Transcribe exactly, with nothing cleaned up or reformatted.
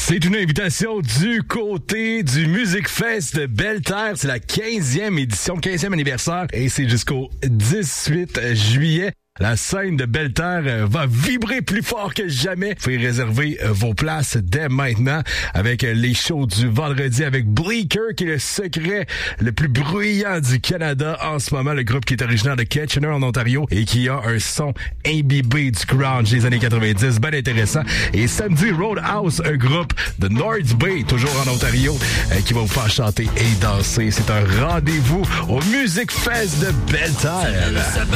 C'est une invitation du côté du Music Fest de Belle-Terre. C'est la quinzième édition, quinzième anniversaire et c'est jusqu'au dix-huit juillet. La scène de Belle-Terre va vibrer plus fort que jamais. Vous pouvez réserver vos places dès maintenant avec les shows du vendredi avec Bleaker, qui est le secret le plus bruyant du Canada en ce moment. Le groupe qui est originaire de Kitchener en Ontario et qui a un son imbibé du grunge des années quatre-vingt-dix. Ben intéressant. Et samedi, Roadhouse, un groupe de North Bay, toujours en Ontario, qui va vous faire chanter et danser. C'est un rendez-vous au Music Fest de Belle-Terre.